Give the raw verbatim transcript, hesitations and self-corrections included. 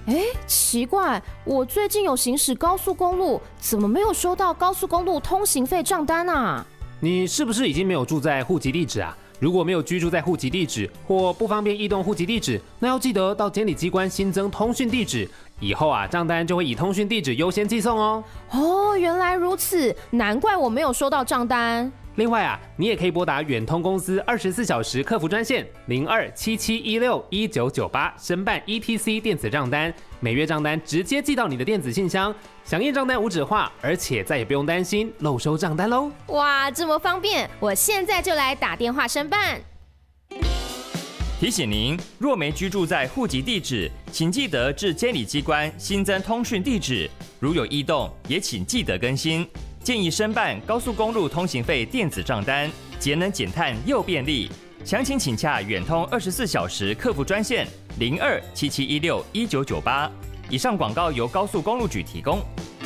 哎，奇怪，我最近有行驶高速公路，怎么没有收到高速公路通行费账单啊？ 你是不是已经没有住在户籍地址啊？如果没有居住在户籍地址或不方便移动户籍地址，那要记得到监理机关新增通讯地址，以后啊账单就会以通讯地址优先寄送哦。 哦，原来如此，难怪我没有收到账单。 另外啊，你也可以拨打远通公司二十四小时客服专线零二七七一六一九九八申办 E T C 电子账单，每月账单直接寄到你的电子信箱，响应账单无纸化，而且再也不用担心漏收账单喽！ 哇，这么方便，我现在就来打电话申办。 提醒您，若没居住在户籍地址，请记得至监理机关新增通讯地址，如有异动，也请记得更新。建议申办高速公路通行费电子账单，节能减碳又便利。详情请洽远通二十四小时客服专线零二七七一六一九九八。以上广告由高速公路局提供。